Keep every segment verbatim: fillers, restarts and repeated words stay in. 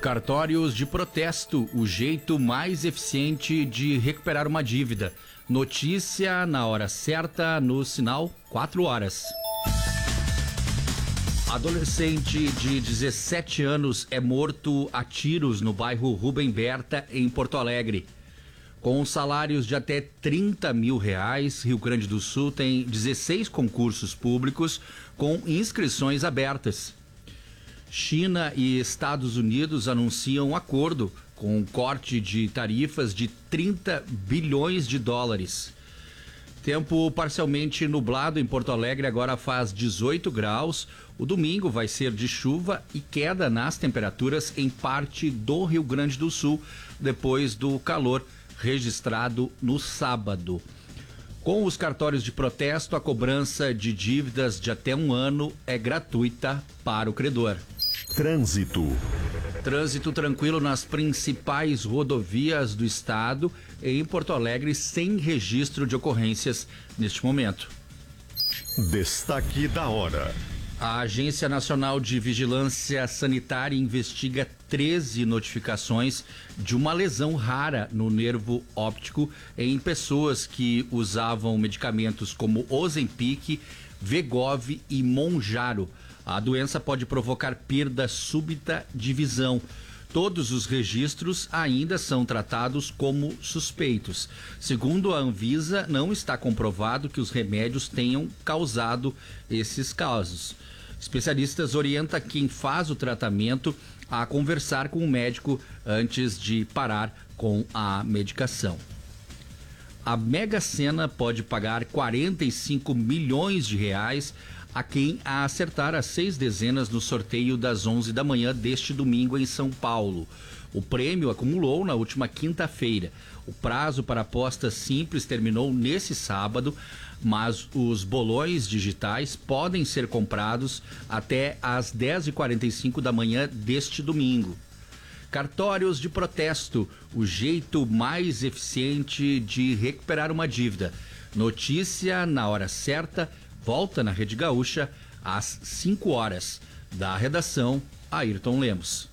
Cartórios de protesto, o jeito mais eficiente de recuperar uma dívida. Notícia na hora certa, no sinal quatro horas. Adolescente de dezessete anos é morto a tiros no bairro Rubem Berta, em Porto Alegre. Com salários de até trinta mil reais, Rio Grande do Sul tem dezesseis concursos públicos com inscrições abertas. China e Estados Unidos anunciam um acordo com um corte de tarifas de trinta bilhões de dólares. Tempo parcialmente nublado em Porto Alegre, agora faz dezoito graus. O domingo vai ser de chuva e queda nas temperaturas em parte do Rio Grande do Sul, depois do calor registrado no sábado. Com os cartórios de protesto, a cobrança de dívidas de até um ano é gratuita para o credor. Trânsito. Trânsito tranquilo nas principais rodovias do estado e em Porto Alegre, sem registro de ocorrências neste momento. Destaque da hora. A Agência Nacional de Vigilância Sanitária investiga treze notificações de uma lesão rara no nervo óptico em pessoas que usavam medicamentos como Ozempic, Wegovy e Mounjaro. A doença pode provocar perda súbita de visão. Todos os registros ainda são tratados como suspeitos. Segundo a Anvisa, não está comprovado que os remédios tenham causado esses casos. Especialistas orientam quem faz o tratamento a conversar com o médico antes de parar com a medicação. A Mega Sena pode pagar quarenta e cinco milhões de reais a quem acertar as seis dezenas no sorteio das onze da manhã deste domingo em São Paulo. O prêmio acumulou na última quinta-feira. O prazo para apostas simples terminou nesse sábado, mas os bolões digitais podem ser comprados até às dez e quarenta e cinco da manhã deste domingo. Cartórios de protesto, o jeito mais eficiente de recuperar uma dívida. Notícia na hora certa, volta na Rede Gaúcha às cinco horas. Da redação, Ayrton Lemos.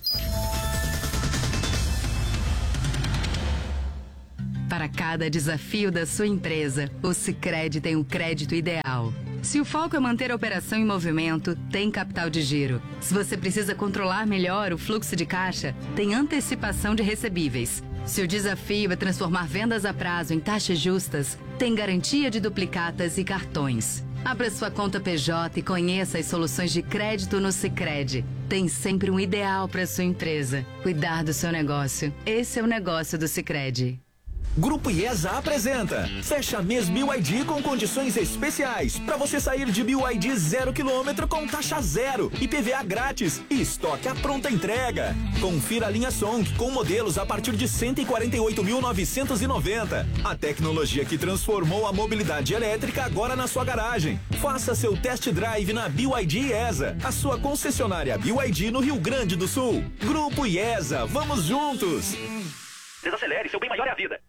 Para cada desafio da sua empresa, o Sicredi tem o crédito ideal. Se o foco é manter a operação em movimento, tem capital de giro. Se você precisa controlar melhor o fluxo de caixa, tem antecipação de recebíveis. Se o desafio é transformar vendas a prazo em taxas justas, tem garantia de duplicatas e cartões. Abra sua conta P J e conheça as soluções de crédito no Sicredi. Tem sempre um ideal para sua empresa. Cuidar do seu negócio. Esse é o negócio do Sicredi. Grupo IESA apresenta Fecha mês B Y D com condições especiais para você sair de B Y D zero quilômetro com taxa zero, I P V A grátis e estoque à pronta entrega. Confira a linha Song com modelos a partir de cento e quarenta e oito mil novecentos e noventa. A tecnologia que transformou a mobilidade elétrica agora na sua garagem. Faça seu test drive na B Y D IESA, a sua concessionária B Y D no Rio Grande do Sul. Grupo IESA, vamos juntos! Desacelere, seu bem maior é a vida.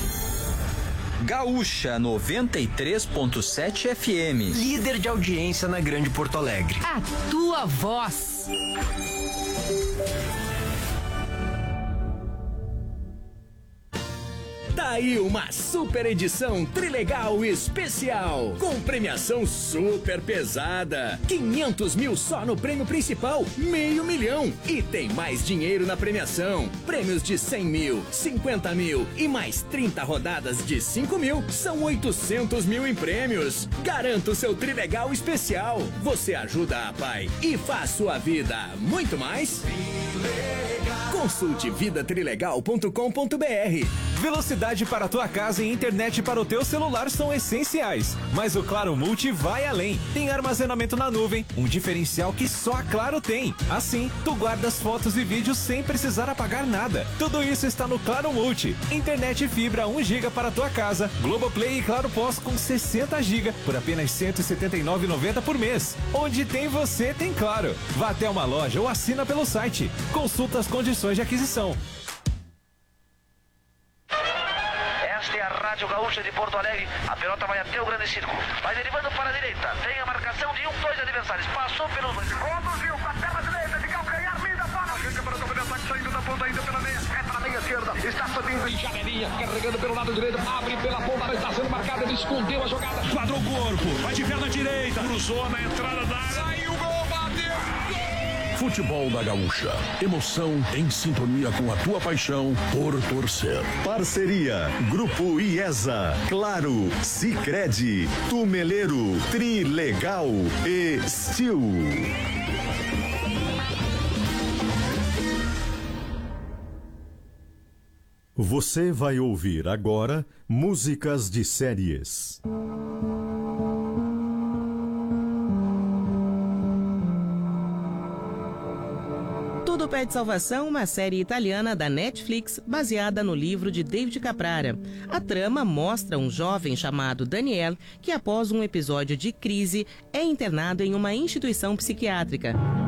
Gaúcha noventa e três ponto sete F M. Líder de audiência na Grande Porto Alegre. A tua voz. Tá aí uma super edição Trilegal especial, com premiação super pesada, quinhentos mil só no prêmio principal, meio milhão, e tem mais dinheiro na premiação, prêmios de cem mil, cinquenta mil e mais trinta rodadas de cinco mil, são oitocentos mil em prêmios. Garanta o seu Trilegal especial, você ajuda a Pai e faz sua vida muito mais. Trilegal. Consulte vida trilegal ponto com ponto b r. Velocidade para a tua casa e internet para o teu celular são essenciais, mas o Claro Multi vai além. Tem armazenamento na nuvem, um diferencial que só a Claro tem. Assim, tu guarda as fotos e vídeos sem precisar apagar nada. Tudo isso está no Claro Multi. Internet fibra um giga para a tua casa, Globoplay e Claro Pós com sessenta giga por apenas cento e setenta e nove reais e noventa centavos por mês. Onde tem você, tem Claro. Vá até uma loja ou assina pelo site. Consulta as condições de aquisição. Esta é a Rádio Gaúcha de Porto Alegre. A pelota vai até o grande círculo. Vai derivando para a direita. Tem a marcação de um, dois adversários. Passou pelos dois. Conduziu com a perna direita de calcanhar. Linda bola. Chega para o ataque saindo da em janelinha, carregando pelo lado direito, abre pela ponta, está sendo marcado, ele escondeu a jogada. Quadrou o corpo, vai de perna direita, cruzou na entrada da área. Saiu o gol, bateu! Futebol da Gaúcha. Emoção em sintonia com a tua paixão por torcer. Parceria Grupo IESA, Claro, Sicredi, Tumeleiro, Trilegal e Steel. Você vai ouvir agora músicas de séries. Tudo Pede Salvação, uma série italiana da Netflix baseada no livro de David Caprara. A trama mostra um jovem chamado Daniel que, após um episódio de crise, é internado em uma instituição psiquiátrica.